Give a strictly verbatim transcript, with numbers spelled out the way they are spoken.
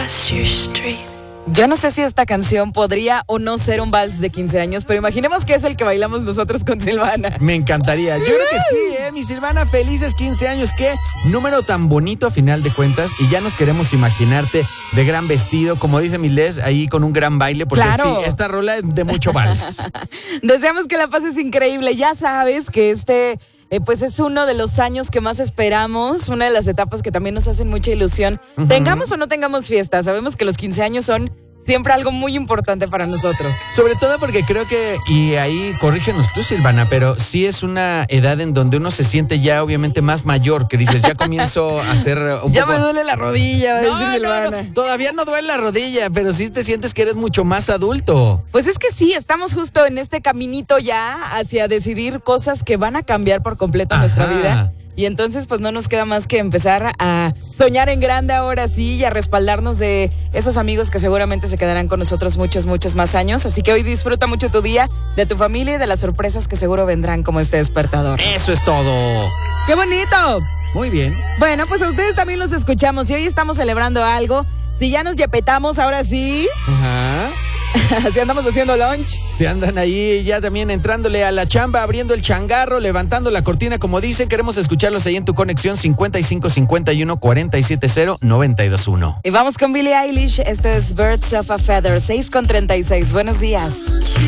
across your street. Yo no sé si esta canción podría o no ser un vals de quince años, pero imaginemos que es el que bailamos nosotros con Silvana. Me encantaría. Yo creo que sí, ¿eh? Mi Silvana, felices quince años. Qué número tan bonito a final de cuentas. Y ya nos queremos imaginarte de gran vestido, como dice Milés, ahí con un gran baile. Porque Claro. sí, esta rola es de mucho vals. Deseamos que la pases increíble. Ya sabes que este... Eh, pues es uno de los años que más esperamos, una de las etapas que también nos hacen mucha ilusión. Uh-huh. Tengamos o no tengamos fiesta, sabemos que los quince años son siempre algo muy importante para nosotros. Sobre todo porque creo que, y ahí corrígenos tú, Silvana, pero sí es una edad en donde uno se siente ya obviamente más mayor, que dices, ya comienzo a hacer un ya poco... me duele la rodilla, va a no, decir no, Silvana. no, todavía no duele la rodilla, pero sí te sientes que eres mucho más adulto. Pues es que sí, estamos justo en este caminito ya hacia decidir cosas que van a cambiar por completo Ajá. nuestra vida. Y entonces pues no nos queda más que empezar a soñar en grande ahora sí y a respaldarnos de esos amigos que seguramente se quedarán con nosotros muchos, muchos más años. Así que hoy disfruta mucho tu día, de tu familia y de las sorpresas que seguro vendrán como este despertador. Eso es todo. ¡Qué bonito! Muy bien. Bueno, pues a ustedes también los escuchamos y hoy estamos celebrando algo. Si ya nos yepetamos, ahora sí. Ajá. Así andamos haciendo lunch. Si andan ahí ya también entrándole a la chamba, abriendo el changarro, levantando la cortina, como dicen, queremos escucharlos ahí en tu conexión cincuenta y cinco cincuenta y uno cuarenta y siete cero noventa y dos uno. Y vamos con Billie Eilish. Esto es Birds of a Feather, seis con treinta y seis. Buenos días.